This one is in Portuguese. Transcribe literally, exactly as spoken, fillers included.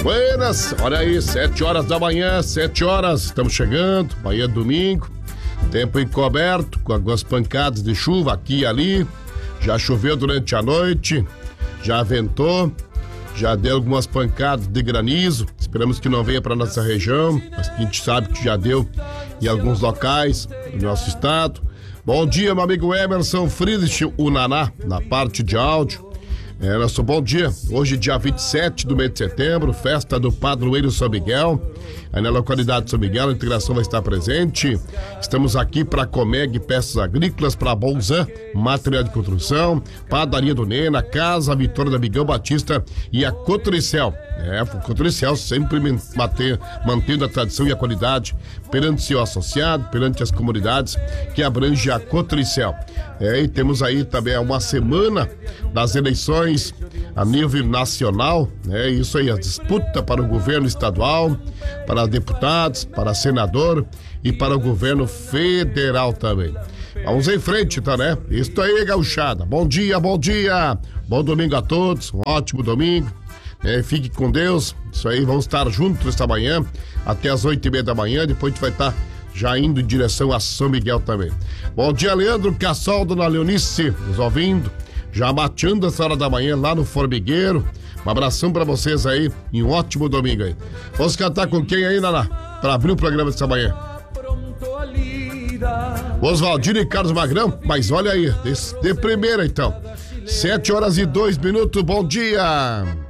Buenas, olha aí, sete horas da manhã, sete horas, estamos chegando, manhã domingo, tempo encoberto, com algumas pancadas de chuva aqui e ali, já choveu durante a noite, já ventou, já deu algumas pancadas de granizo, esperamos que não venha para nossa região, mas a gente sabe que já deu em alguns locais do nosso estado. Bom dia, meu amigo Emerson Friedrich, o Naná, na parte de áudio. É, nosso bom dia, hoje dia vinte e sete do mês de setembro, festa do Padroeiro São Miguel, aí na localidade de São Miguel, a integração vai estar presente. Estamos aqui para Comeg Peças Agrícolas, para Bolzan Material de Construção, Padaria do Nena, Casa Vitória da Miguel Batista e a Cotricel. É, o Cotricel sempre manter, mantendo a tradição e a qualidade perante seu associado, perante as comunidades que abrange a Cotricel. É, e temos aí também uma semana das eleições a nível nacional, é isso aí, a disputa para o governo estadual, para deputados, para senador e para o governo federal também. Vamos em frente, tá, né? Isso aí, gauchada. Bom dia, bom dia, bom domingo a todos, um ótimo domingo. É, fique com Deus, isso aí, vamos estar juntos esta manhã, até as oito e meia da manhã, depois a gente vai estar já indo em direção a São Miguel também. Bom dia, Leandro Cassol, dona Leonice, nos ouvindo, já mateando essa hora da manhã lá no Formigueiro. Um abração pra vocês aí e um ótimo domingo aí. Vamos cantar com quem aí, Naná, pra abrir o programa dessa manhã? Oswaldino e Carlos Magrão, mas olha aí, de, de primeira então, sete horas e dois minutos, bom dia!